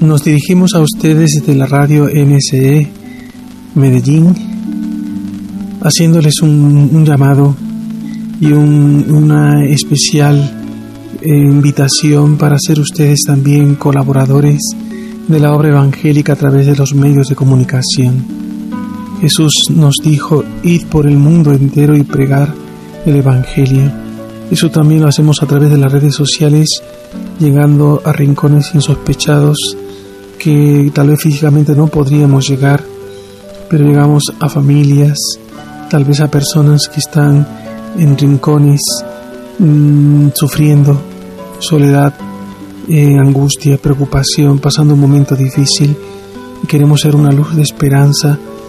Nos dirigimos a ustedes desde la radio NSE Medellín, haciéndoles un llamado y una especial invitación para ser ustedes también colaboradores de la obra evangélica a través de los medios de comunicación. Jesús nos dijo: id por el mundo entero y pregar el evangelio. Eso también lo hacemos a través de las redes sociales, llegando a rincones insospechados que tal vez físicamente no podríamos llegar, pero llegamos a familias, tal vez a personas que están en rincones sufriendo soledad, angustia, preocupación, pasando un momento difícil. Queremos ser una luz de esperanza